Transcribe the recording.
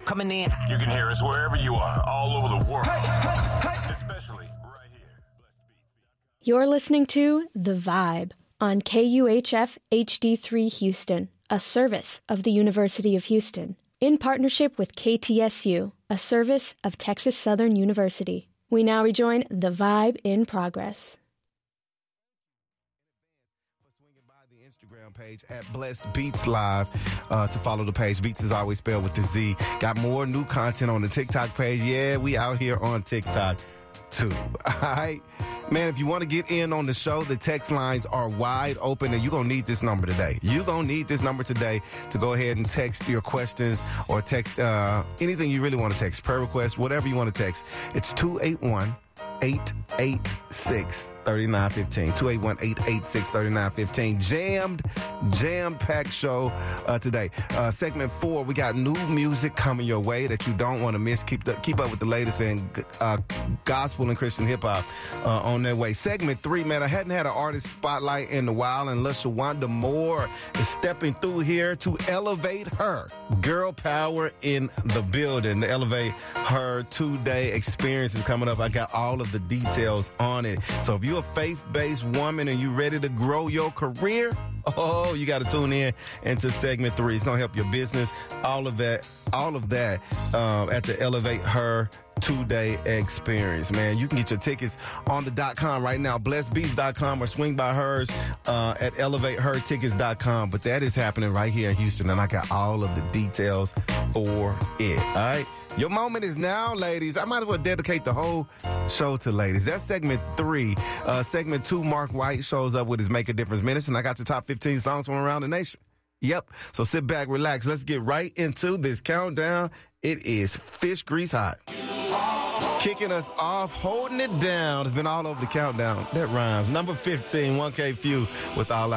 coming in. You can hear us wherever you are, all over the world. Especially right here. You're listening to The Vibe on KUHF HD3 Houston, a service of the University of Houston, in partnership with KTSU, a service of Texas Southern University. We now rejoin The Vibe in progress. Instagram page at Blessed Beats Live to follow the page. Beats is always spelled with the Z. Got more new content on the TikTok page. Yeah, we out here on TikTok too. All right, man, if you want to get in on the show, the text lines are wide open, and you're going to need this number today. You're going to need this number today to go ahead and text your questions or text anything you really want to text, prayer requests, whatever you want to text. It's 281-886-3915. 281-886-3915. Jam-packed show today. Segment 4, we got new music coming your way that you don't want to miss. Keep up with the latest in gospel and Christian hip-hop on their way. Segment 3, man, I hadn't had an artist spotlight in a while, and LaShawanda Moore is stepping through here to elevate her. Girl power in the building. The Elevate Her 2-day experience is coming up. I got all of the details on it. So if you're a faith-based woman and you ready to grow your career, you got to tune in into segment 3. It's going to help your business. All of that at the Elevate Her 2-day experience, man. You can get your tickets on the .com right now, blessedbeats.com, or swing by hers at elevatehertickets.com. But that is happening right here in Houston, and I got all of the details for it. All right. Your moment is now, ladies. I might as well dedicate the whole show to ladies. That's segment 3. Segment 2, Mark White shows up with his Make a Difference minutes, and I got the top 15 songs from around the nation. Yep. So sit back, relax. Let's get right into this countdown. It is Fish Grease Hot. Kicking us off, holding it down. It's been all over the countdown. That rhymes. Number 15, 1K Few with All